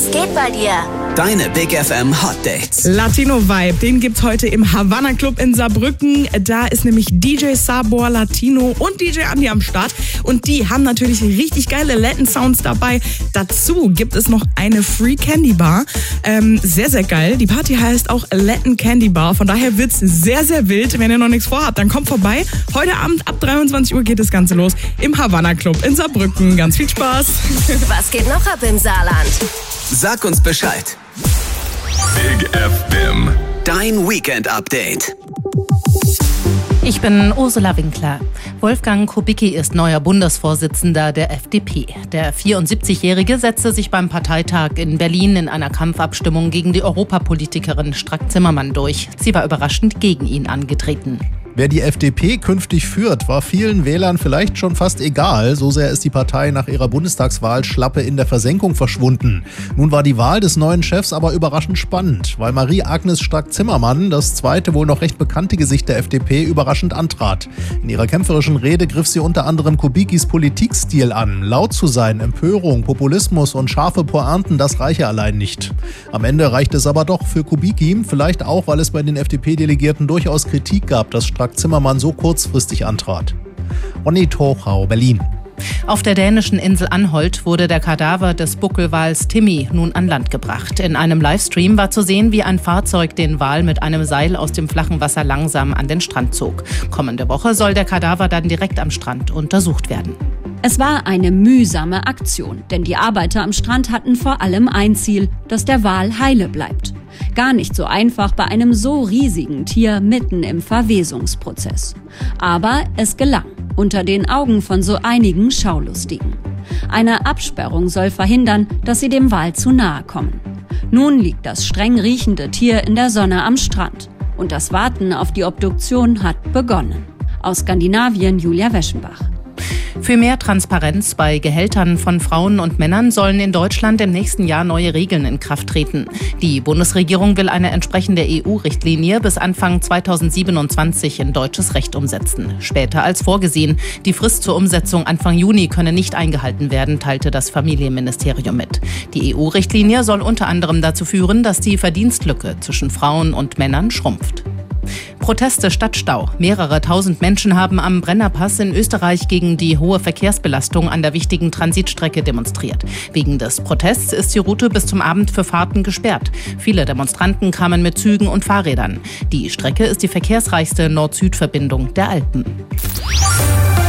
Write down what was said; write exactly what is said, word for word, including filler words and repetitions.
Was geht bei dir? Deine Big F M Hot Dates. Latino Vibe, den gibt's heute im Havana Club in Saarbrücken. Da ist nämlich D J Sabor Latino und D J Andi am Start. Und die haben natürlich richtig geile Latin Sounds dabei. Dazu gibt es noch eine Free Candy Bar. Ähm, sehr, sehr geil. Die Party heißt auch Latin Candy Bar. Von daher wird's sehr, sehr wild. Wenn ihr noch nichts vorhabt, dann kommt vorbei. Heute Abend ab dreiundzwanzig Uhr geht das Ganze los im Havana Club in Saarbrücken. Ganz viel Spaß. Was geht noch ab im Saarland? Sag uns Bescheid. Big F M. Dein Weekend-Update. Ich bin Ursula Winkler. Wolfgang Kubicki ist neuer Bundesvorsitzender der F D P. Der vierundsiebzigjährige setzte sich beim Parteitag in Berlin in einer Kampfabstimmung gegen die Europapolitikerin Strack-Zimmermann durch. Sie war überraschend gegen ihn angetreten. Wer die F D P künftig führt, war vielen Wählern vielleicht schon fast egal. So sehr ist die Partei nach ihrer Bundestagswahl schlappe in der Versenkung verschwunden. Nun war die Wahl des neuen Chefs aber überraschend spannend, weil Marie-Agnes Strack-Zimmermann, das zweite wohl noch recht bekannte Gesicht der F D P, überraschend antrat. In ihrer kämpferischen Rede griff sie unter anderem Kubickis Politikstil an. Laut zu sein, Empörung, Populismus und scharfe Pointen, das reiche allein nicht. Am Ende reichte es aber doch für Kubicki, vielleicht auch, weil es bei den F D P-Delegierten durchaus Kritik gab, dass Strack Zimmermann so kurzfristig antrat. Ronny Tochau, Berlin. Auf der dänischen Insel Anholt wurde der Kadaver des Buckelwals Timmy nun an Land gebracht. In einem Livestream war zu sehen, wie ein Fahrzeug den Wal mit einem Seil aus dem flachen Wasser langsam an den Strand zog. Kommende Woche soll der Kadaver dann direkt am Strand untersucht werden. Es war eine mühsame Aktion, denn die Arbeiter am Strand hatten vor allem ein Ziel, dass der Wal heile bleibt. Gar nicht so einfach bei einem so riesigen Tier mitten im Verwesungsprozess. Aber es gelang, unter den Augen von so einigen Schaulustigen. Eine Absperrung soll verhindern, dass sie dem Wal zu nahe kommen. Nun liegt das streng riechende Tier in der Sonne am Strand. Und das Warten auf die Obduktion hat begonnen. Aus Skandinavien, Julia Weschenbach. Für mehr Transparenz bei Gehältern von Frauen und Männern sollen in Deutschland im nächsten Jahr neue Regeln in Kraft treten. Die Bundesregierung will eine entsprechende E U-Richtlinie bis Anfang zweitausendsiebenundzwanzig in deutsches Recht umsetzen. Später als vorgesehen. Die Frist zur Umsetzung Anfang Juni könne nicht eingehalten werden, teilte das Familienministerium mit. Die E U-Richtlinie soll unter anderem dazu führen, dass die Verdienstlücke zwischen Frauen und Männern schrumpft. Proteste statt Stau. Mehrere tausend Menschen haben am Brennerpass in Österreich gegen die hohe Verkehrsbelastung an der wichtigen Transitstrecke demonstriert. Wegen des Protests ist die Route bis zum Abend für Fahrten gesperrt. Viele Demonstranten kamen mit Zügen und Fahrrädern. Die Strecke ist die verkehrsreichste Nord-Süd-Verbindung der Alpen.